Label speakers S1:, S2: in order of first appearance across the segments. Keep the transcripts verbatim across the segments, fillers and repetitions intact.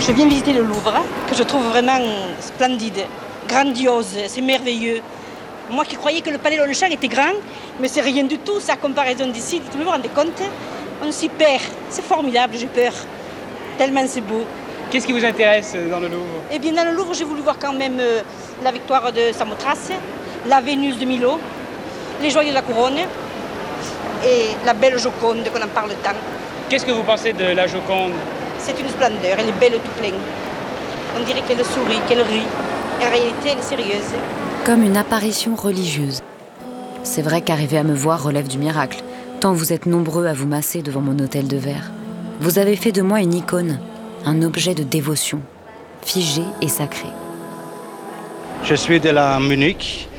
S1: Je viens visiter le Louvre, que je trouve vraiment splendide, grandiose, c'est merveilleux. Moi qui croyais que le palais Longchamp était grand, mais c'est rien du tout, ça, comparaison d'ici. Vous vous rendez compte? On s'y perd, c'est formidable, j'ai peur. Tellement c'est beau.
S2: Qu'est-ce qui vous intéresse dans le Louvre?
S1: Eh bien, dans le Louvre, j'ai voulu voir quand même euh, la victoire de Samothrace, la Vénus de Milo, les joyaux de la couronne et la belle Joconde qu'on en parle tant.
S2: Qu'est-ce que vous pensez de la Joconde?
S1: C'est une splendeur, elle est belle tout plein. On dirait qu'elle sourit, qu'elle rit. En réalité, elle est sérieuse.
S3: Comme une apparition religieuse. C'est vrai qu'arriver à me voir relève du miracle, tant vous êtes nombreux à vous masser devant mon autel de verre. Vous avez fait de moi une icône, un objet de dévotion, figé et sacré.
S4: Je suis de la Munich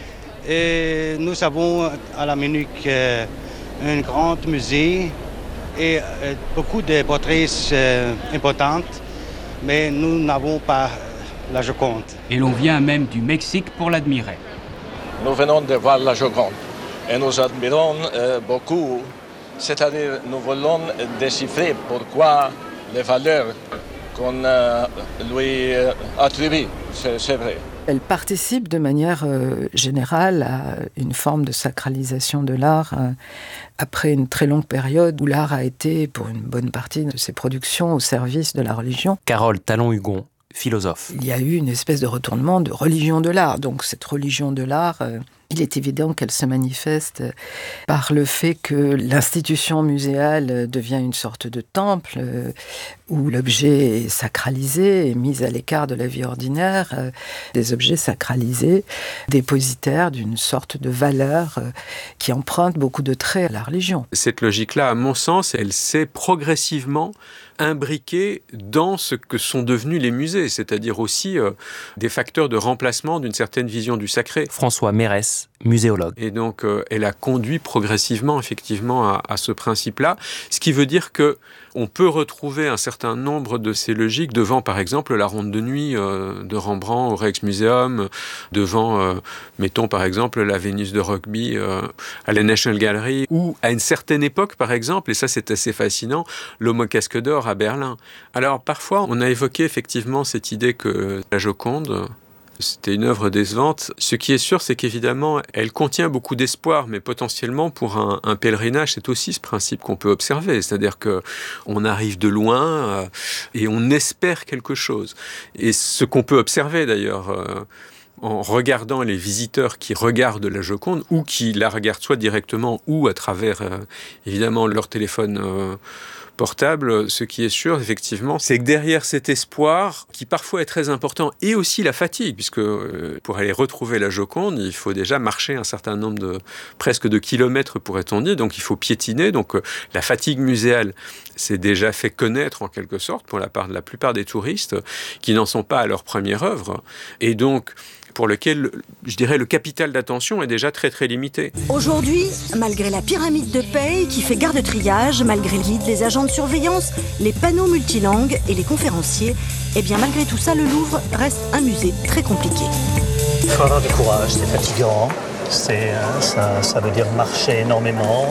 S4: et nous avons à la Munich euh, un grand musée et euh, beaucoup de portraits euh, importants, mais nous n'avons pas la Joconde.
S5: Et l'on vient même du Mexique pour l'admirer.
S6: Nous venons de voir la Joconde et nous admirons euh, beaucoup, c'est-à-dire nous voulons déchiffrer pourquoi les valeurs qu'on euh, lui euh, attribue, c'est, c'est vrai.
S7: Elle participe de manière euh, générale à une forme de sacralisation de l'art euh, après une très longue période où l'art a été, pour une bonne partie de ses productions, au service de la religion.
S8: Carole Talon-Hugon, philosophe.
S7: Il y a eu une espèce de retournement de religion de l'art. Donc cette religion de l'art, euh, il est évident qu'elle se manifeste par le fait que l'institution muséale devient une sorte de temple euh, où l'objet est sacralisé et mis à l'écart de la vie ordinaire, euh, des objets sacralisés, dépositaires d'une sorte de valeur euh, qui emprunte beaucoup de traits à la religion.
S9: Cette logique-là, à mon sens, elle s'est progressivement imbriquée dans ce que sont devenus les musées, c'est-à-dire aussi euh, des facteurs de remplacement d'une certaine vision du sacré.
S8: François Mérès, muséologue.
S9: Et donc, euh, elle a conduit progressivement, effectivement, à, à ce principe-là, ce qui veut dire que on peut retrouver un certain nombre de ces logiques devant, par exemple, la Ronde de nuit euh, de Rembrandt au Rijksmuseum, devant, euh, mettons, par exemple, la Vénus de Rugby euh, à la National Gallery, ou à une certaine époque, par exemple, et ça c'est assez fascinant, l'Homme au casque d'or à Berlin. Alors, parfois, on a évoqué effectivement cette idée que la Joconde, c'était une œuvre décevante. Ce qui est sûr, c'est qu'évidemment, elle contient beaucoup d'espoir, mais potentiellement pour un, un pèlerinage, c'est aussi ce principe qu'on peut observer. C'est-à-dire qu'on arrive de loin euh, et on espère quelque chose. Et ce qu'on peut observer d'ailleurs, euh, en regardant les visiteurs qui regardent la Joconde, ou qui la regardent soit directement, ou à travers, euh, évidemment, leur téléphone euh, portable, ce qui est sûr, effectivement, c'est que derrière cet espoir, qui parfois est très important, et aussi la fatigue, puisque euh, pour aller retrouver la Joconde, il faut déjà marcher un certain nombre de, presque de kilomètres, pourrait-on dire, donc il faut piétiner, donc euh, la fatigue muséale s'est déjà fait connaître, en quelque sorte, pour la part de la plupart des touristes, qui n'en sont pas à leur première œuvre, et donc pour lequel, je dirais, le capital d'attention est déjà très très limité.
S10: Aujourd'hui, malgré la pyramide de paye qui fait garde triage, malgré le vide, les agents de surveillance, les panneaux multilangues et les conférenciers, eh bien malgré tout ça, le Louvre reste un musée très compliqué.
S11: Il faut avoir du courage, c'est fatigant, c'est, ça, ça veut dire marcher énormément,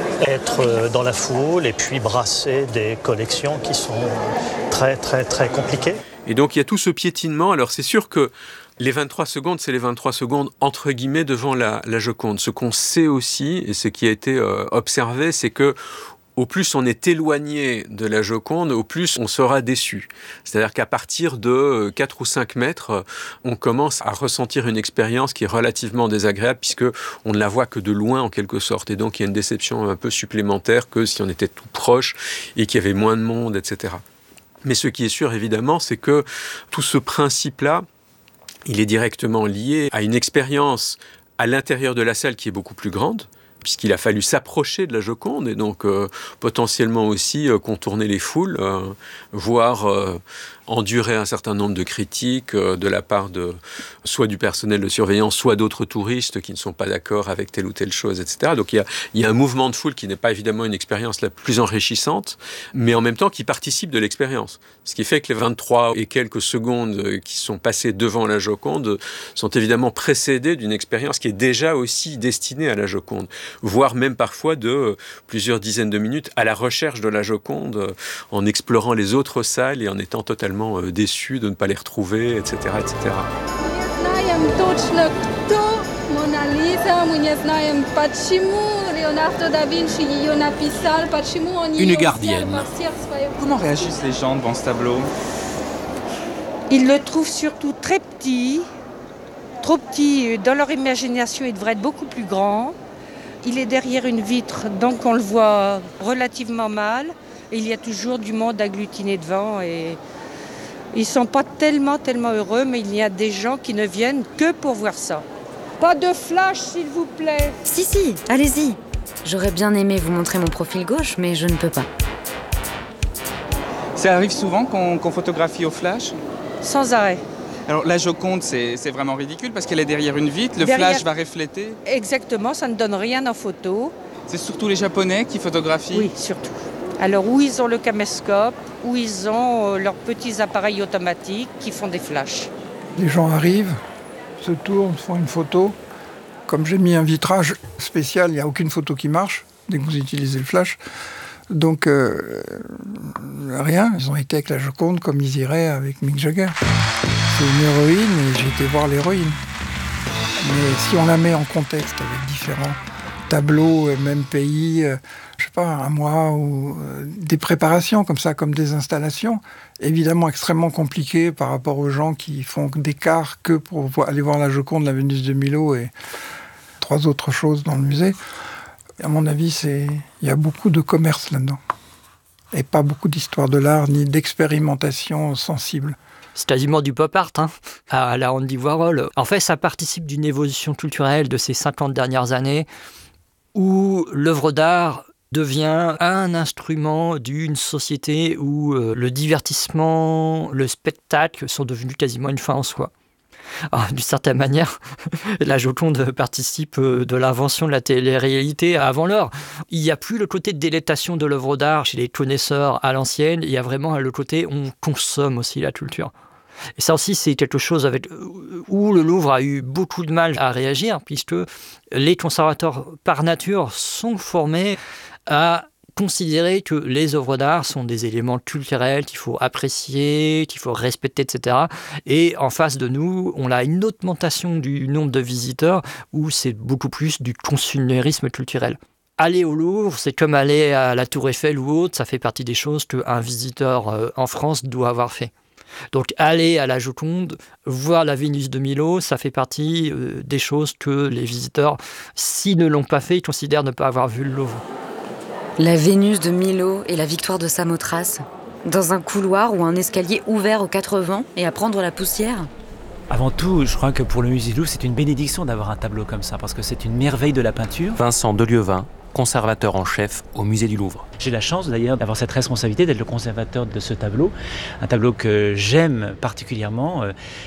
S11: être dans la foule et puis brasser des collections qui sont très très très compliquées.
S9: Et donc il y a tout ce piétinement, alors c'est sûr que les vingt-trois secondes, c'est les vingt-trois secondes entre guillemets devant la, la Joconde. Ce qu'on sait aussi, et ce qui a été euh, observé, c'est que au plus on est éloigné de la Joconde, au plus on sera déçu. C'est-à-dire qu'à partir de quatre ou cinq mètres, on commence à ressentir une expérience qui est relativement désagréable puisque on ne la voit que de loin en quelque sorte. Et donc il y a une déception un peu supplémentaire que si on était tout proche et qu'il y avait moins de monde, et cetera. Mais ce qui est sûr évidemment, c'est que tout ce principe-là, il est directement lié à une expérience à l'intérieur de la salle qui est beaucoup plus grande, puisqu'il a fallu s'approcher de la Joconde et donc euh, potentiellement aussi euh, contourner les foules, euh, voire euh, endurer un certain nombre de critiques euh, de la part de soit du personnel de surveillance, soit d'autres touristes qui ne sont pas d'accord avec telle ou telle chose, et cetera. Donc il y a, il y a un mouvement de foule qui n'est pas évidemment une expérience la plus enrichissante, mais en même temps qui participe de l'expérience. Ce qui fait que les vingt-trois et quelques secondes qui sont passées devant la Joconde sont évidemment précédées d'une expérience qui est déjà aussi destinée à la Joconde. voire même parfois de euh, plusieurs dizaines de minutes à la recherche de la Joconde, euh, en explorant les autres salles et en étant totalement euh, déçu de ne pas les retrouver, et cetera, et cetera.
S12: Une gardienne.
S13: Comment réagissent les gens devant ce tableau ?
S14: Ils le trouvent surtout très petit, trop petit. Dans leur imagination, il devrait être beaucoup plus grand. Il est derrière une vitre, donc on le voit relativement mal. Et il y a toujours du monde agglutiné devant. Et ils ne sont pas tellement, tellement heureux, mais il y a des gens qui ne viennent que pour voir ça. Pas de flash, s'il vous plaît.
S3: Si, si, allez-y. J'aurais bien aimé vous montrer mon profil gauche, mais je ne peux pas.
S13: Ça arrive souvent qu'on, qu'on photographie au flash ?
S14: Sans arrêt.
S13: Alors la Joconde, c'est, c'est vraiment ridicule parce qu'elle est derrière une vitre, le derrière... flash va refléter.
S14: Exactement, ça ne donne rien en photo.
S13: C'est surtout les Japonais qui photographient ?
S14: Oui, surtout. Alors où ils ont le caméscope, où ils ont leurs petits appareils automatiques qui font des flashs.
S15: Les gens arrivent, se tournent, font une photo. Comme j'ai mis un vitrage spécial, il n'y a aucune photo qui marche dès que vous utilisez le flash. Donc, euh, rien. Ils ont été avec la Joconde comme ils iraient avec Mick Jagger. C'est une héroïne et j'ai été voir l'héroïne. Mais si on la met en contexte avec différents tableaux, même pays, euh, je sais pas, un mois ou euh, des préparations comme ça, comme des installations, évidemment extrêmement compliquées par rapport aux gens qui font des quarts que pour vo- aller voir la Joconde, la Vénus de Milo et trois autres choses dans le musée. À mon avis, c'est... il y a beaucoup de commerce là-dedans. Et pas beaucoup d'histoire de l'art, ni d'expérimentation sensible.
S16: C'est quasiment du pop art, hein, à la Andy Warhol. En fait, ça participe d'une évolution culturelle de ces cinquante dernières années où l'œuvre d'art devient un instrument d'une société où euh, le divertissement, le spectacle sont devenus quasiment une fin en soi. Alors, d'une certaine manière, la Joconde participe de l'invention de la télé-réalité avant l'heure. Il n'y a plus le côté de délectation de l'œuvre d'art chez les connaisseurs à l'ancienne, il y a vraiment le côté on consomme aussi la culture. Et ça aussi, c'est quelque chose avec, où le Louvre a eu beaucoup de mal à réagir, puisque les conservateurs, par nature, sont formés à considérer que les œuvres d'art sont des éléments culturels qu'il faut apprécier, qu'il faut respecter, et cetera. Et en face de nous, on a une augmentation du nombre de visiteurs où c'est beaucoup plus du consumérisme culturel. Aller au Louvre, c'est comme aller à la Tour Eiffel ou autre, ça fait partie des choses qu'un visiteur en France doit avoir fait. Donc aller à la Joconde, voir la Vénus de Milo, ça fait partie des choses que les visiteurs, s'ils ne l'ont pas fait, considèrent ne pas avoir vu le Louvre.
S3: La Vénus de Milo et la victoire de Samothrace, dans un couloir ou un escalier ouvert aux quatre vents et à prendre la poussière.
S17: Avant tout, je crois que pour le musée du Louvre, c'est une bénédiction d'avoir un tableau comme ça, parce que c'est une merveille de la peinture.
S8: Vincent Delieuvin, conservateur en chef au musée du Louvre.
S17: J'ai la chance d'ailleurs d'avoir cette responsabilité d'être le conservateur de ce tableau, un tableau que j'aime particulièrement.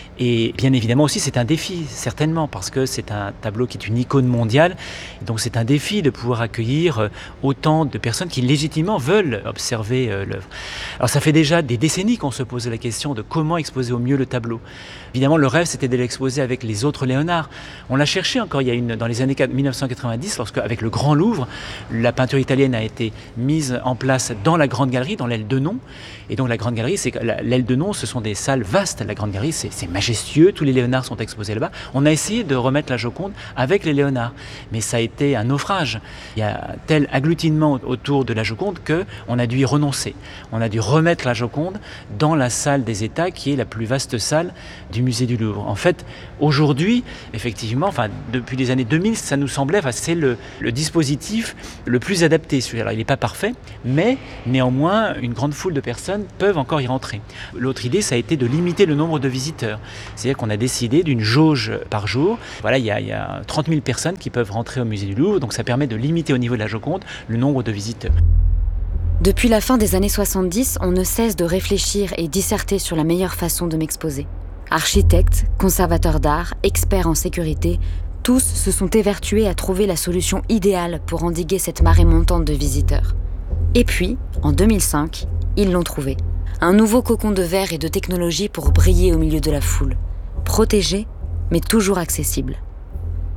S17: Et bien évidemment aussi, c'est un défi, certainement, parce que c'est un tableau qui est une icône mondiale. Donc c'est un défi de pouvoir accueillir autant de personnes qui légitimement veulent observer l'œuvre. Alors ça fait déjà des décennies qu'on se posait la question de comment exposer au mieux le tableau. Évidemment, le rêve, c'était de l'exposer avec les autres Léonard. On l'a cherché encore il y a une, dans les années dix-neuf cent quatre-vingt-dix, lorsque, avec le Grand Louvre, la peinture italienne a été mise en place dans la Grande Galerie, dans l'aile de Non. Et donc la Grande Galerie, c'est l'aile de Non, ce sont des salles vastes. La Grande Galerie, c'est, c'est majestueux, tous les Léonards sont exposés là-bas. On a essayé de remettre la Joconde avec les Léonards, mais ça a été un naufrage. Il y a tel agglutinement autour de la Joconde qu'on a dû y renoncer. On a dû remettre la Joconde dans la salle des États, qui est la plus vaste salle du musée du Louvre. En fait, aujourd'hui, effectivement, enfin, depuis les années deux mille, ça nous semblait, enfin, c'est le, le dispositif le plus adapté. Alors, il n'est pas parfait, mais néanmoins, une grande foule de personnes peuvent encore y rentrer. L'autre idée, ça a été de limiter le nombre de visiteurs. C'est-à-dire qu'on a décidé d'une jauge par jour. Voilà, il y a, il y a trente mille personnes qui peuvent rentrer au musée du Louvre, donc ça permet de limiter au niveau de la Joconde le nombre de visiteurs.
S3: Depuis la fin des années soixante-dix, on ne cesse de réfléchir et disserter sur la meilleure façon de m'exposer. Architectes, conservateurs d'art, experts en sécurité, tous se sont évertués à trouver la solution idéale pour endiguer cette marée montante de visiteurs. Et puis, en deux mille cinq, ils l'ont trouvé. Un nouveau cocon de verre et de technologie pour briller au milieu de la foule. Protégé, mais toujours accessible.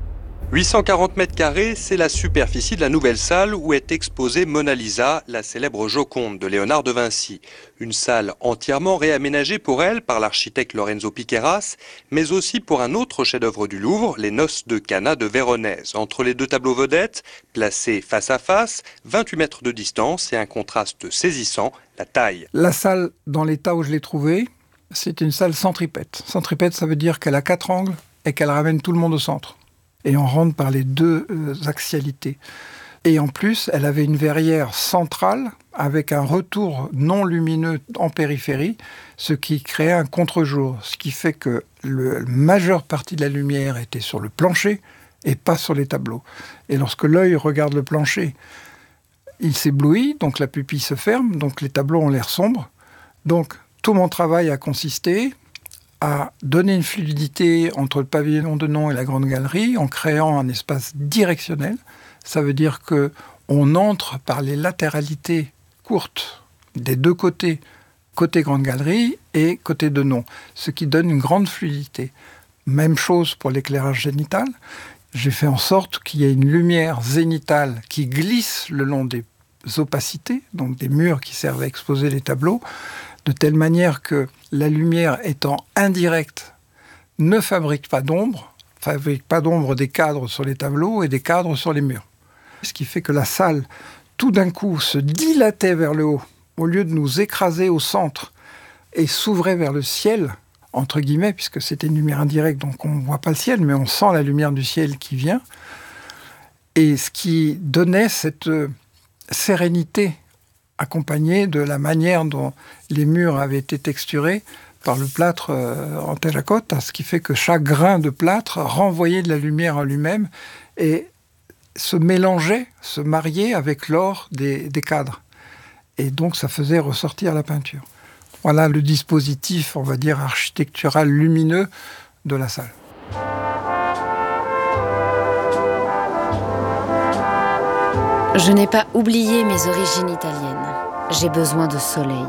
S12: huit cent quarante mètres carrés, c'est la superficie de la nouvelle salle où est exposée Mona Lisa, la célèbre Joconde de Léonard de Vinci. Une salle entièrement réaménagée pour elle par l'architecte Lorenzo Piqueras, mais aussi pour un autre chef-d'œuvre du Louvre, les Noces de Cana de Véronèse. Entre les deux tableaux vedettes, placés face à face, vingt-huit mètres de distance et un contraste saisissant, la taille.
S15: La salle, dans l'état où je l'ai trouvée, c'est une salle centripète. Centripète, ça veut dire qu'elle a quatre angles et qu'elle ramène tout le monde au centre. Et on rentre par les deux euh, axialités. Et en plus, elle avait une verrière centrale avec un retour non lumineux en périphérie, ce qui créait un contre-jour, ce qui fait que la majeure partie de la lumière était sur le plancher et pas sur les tableaux. Et lorsque l'œil regarde le plancher, il s'éblouit, donc la pupille se ferme, donc les tableaux ont l'air sombres. Donc tout mon travail a consisté à donner une fluidité entre le pavillon de Nons et la Grande Galerie en créant un espace directionnel. Ça veut dire que on entre par les latéralités courtes des deux côtés, côté Grande Galerie et côté de Nons, ce qui donne une grande fluidité. Même chose pour l'éclairage zénital. J'ai fait en sorte qu'il y ait une lumière zénitale qui glisse le long des opacités, donc des murs qui servent à exposer les tableaux, de telle manière que la lumière étant indirecte ne fabrique pas d'ombre, fabrique pas d'ombre des cadres sur les tableaux et des cadres sur les murs. Ce qui fait que la salle, tout d'un coup, se dilatait vers le haut, au lieu de nous écraser au centre et s'ouvrait vers le ciel, entre guillemets, puisque c'était une lumière indirecte, donc on ne voit pas le ciel, mais on sent la lumière du ciel qui vient. Et ce qui donnait cette sérénité accompagné de la manière dont les murs avaient été texturés par le plâtre euh, en terracotta, ce qui fait que chaque grain de plâtre renvoyait de la lumière en lui-même et se mélangeait, se mariait avec l'or des, des cadres. Et donc ça faisait ressortir la peinture. Voilà le dispositif, on va dire, architectural lumineux de la salle.
S3: Je n'ai pas oublié mes origines italiennes. J'ai besoin de soleil.